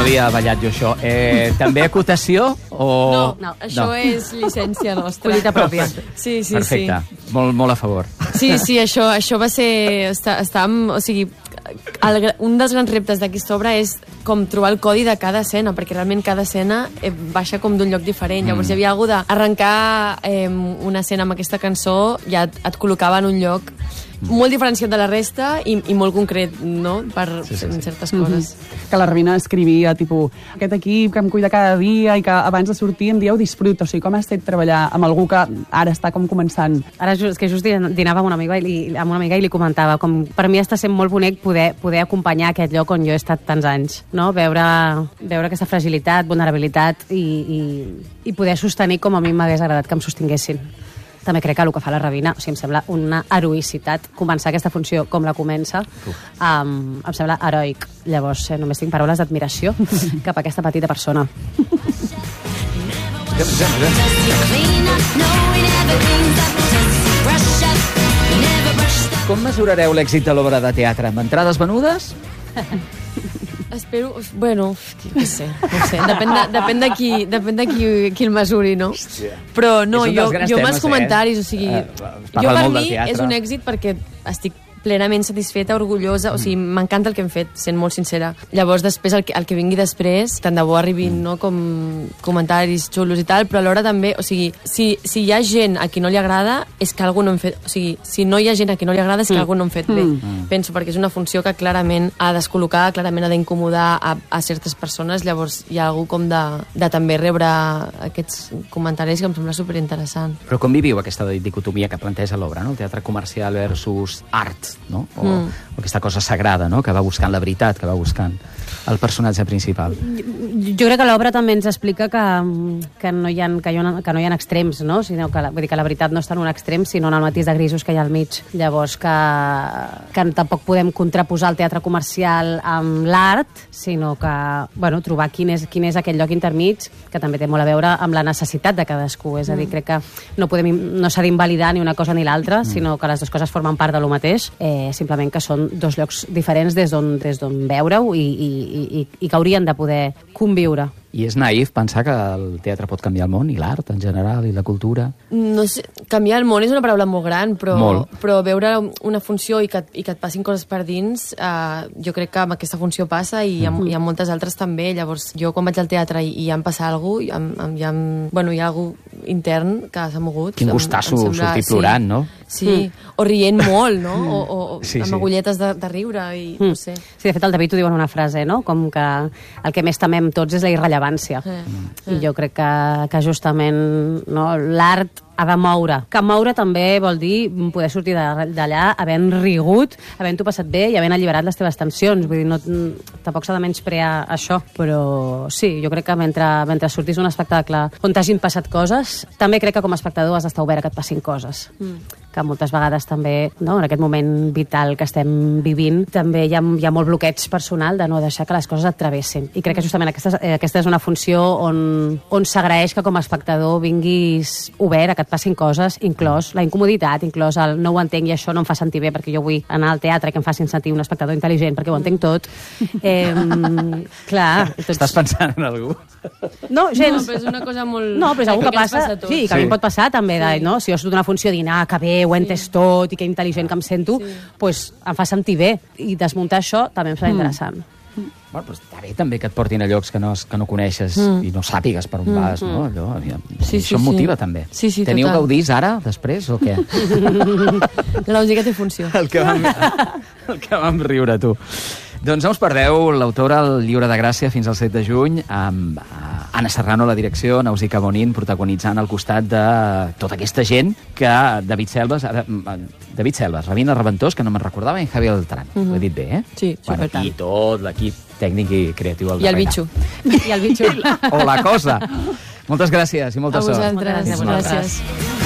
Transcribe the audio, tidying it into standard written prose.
havia ballat jo això. També acotació o... No, això és llicència nostra. Collita pròpia. Sí. Perfecte, molt a favor. Sí, això va ser... O sigui, un dels grans reptes d'aquesta obra és com trobar el codi de cada escena, perquè realment cada escena baixa com d'un lloc diferent. Llavors hi havia algú d'arrencar una escena amb aquesta cançó, ja et col·locava en un lloc molt diferenciat de la resta i molt concret, no?, per certes coses. Que la Ravina escrivia, tipus, aquest equip que em cuida cada dia i que abans de sortir em dieu disfruta. O sigui, com ha estat treballar amb algú que ara està com començant? Ara és que just dinava amb una amiga i li comentava, com per mi està sent molt bonic poder acompanyar aquest lloc on jo he estat tants anys, no? Veure aquesta fragilitat, vulnerabilitat i poder sostenir com a mi m'hagués agradat que em sostinguessin. També crec que el que fa la Ravina, o sigui, em sembla una heroïcitat començar aquesta funció com la comença, em sembla heroic. Llavors, només tinc paraules d'admiració cap a aquesta petita persona. Com mesurareu l'èxit de l'obra de teatre? Amb entrades venudes? Espero... Bueno, no sé. Depèn de qui el mesuri, no? Però no, jo amb els comentaris, o sigui... Jo per mi és un èxit perquè estic plenament satisfeta, orgullosa, o sigui, m'encanta el que hem fet, sent molt sincera. Llavors, després, el que vingui després, tant de bo arribin, no?, com comentaris xulos i tal, però alhora també, o sigui, si hi ha gent a qui no li agrada, és que algú no hem fet... O sigui, si no hi ha gent a qui no li agrada, és que algú no hem fet bé. Penso, perquè és una funció que clarament ha de descol·locar, clarament ha d'incomodar a certes persones, llavors hi ha algú com de també rebre aquests comentaris que em sembla superinteressant. Però com viviu aquesta dicotomia que planteja l'obra, no? El teatre comercial versus art, no? O aquesta cosa sagrada, no?, que va buscant la veritat, que va buscant el personatge principal. Jo crec que l'obra també ens explica que no hi ha extrems, no? Sinó que, vull dir que la veritat no està en un extrem, sinó en el matís de grisos que hi ha al mig. Llavors que tampoc podem contraposar el teatre comercial amb l'art, sinó que, bueno, trobar quin és aquell lloc intermig, que també té molt a veure amb la necessitat de cadascú. És a dir, crec que no s'ha d'invalidar ni una cosa ni l'altra, sinó que les dues coses formen part de lo mateix, simplement que són dos llocs diferents des d'on veure-ho i que haurien de poder conviure. I és naïf pensar que el teatre pot canviar el món, i l'art en general, i la cultura? No sé, canviar el món és una paraula molt gran, però veure una funció i que et passin coses per dins, jo crec que amb aquesta funció passa i hi ha moltes altres també. Llavors, jo quan vaig al teatre i em passa alguna cosa, hi ha algú intern que s'ha mogut. Quin gustasso sortir plorant, no? Sí, o rient molt, no? O amb agulletes de riure, i no sé. Sí, de fet, el David ho diu en una frase, no? Com que el que més temem tots és la irrellevància. I jo crec que justament l'art ha de moure. Que moure també vol dir poder sortir d'allà havent rigut, havent-ho passat bé i havent alliberat les teves tensions. Vull dir, tampoc s'ha de menysprear això, però sí, jo crec que mentre sortís d'un espectacle on t'hagin passat coses, també crec que com a espectador has d'estar obert a que et passin coses. Que moltes vegades també, no, en aquest moment vital que estem vivint, també hi ha molt bloqueig personal de no deixar que les coses et travessin. I crec que justament aquesta és una funció on s'agraeix que com a espectador vinguis obert a que et passin coses, inclòs la incomoditat, inclòs el no ho entenc i això no em fa sentir bé perquè jo vull anar al teatre que em facin sentir un espectador intel·ligent perquè ho entenc tot. Clar. Estàs pensant en algú? No, gens. No, però és una cosa molt... No, però és algú que passa... Sí, que a mi em pot passar també, no? Si jo surto d'una funció dinar, que bé, ho he entès tot i que intel·ligent que em sento, doncs em fa sentir bé. I desmuntar això també em serà interessant. Bueno, però està bé també que et portin a llocs que no coneixes i no sàpigues per on vas, no? Això em motiva també. Teniu gaudís ara, després, o què? La música té funció. El que vam riure, tu. Doncs no us perdeu l'autora al Lliure de Gràcia fins al 7 de juny, amb Anna Serrano a la direcció, Nausicaa Bonin protagonitzant al costat de tota aquesta gent que David Selves, Ravina Reventós, que no me'n recordava, i Javier Altarán. Ho he dit bé, eh? Sí, supertant. I tot l'equip tècnic i creatiu al darrere. I el bitxo. I el bitxo. O la cosa. Moltes gràcies i molta sort. A vosaltres. Gràcies.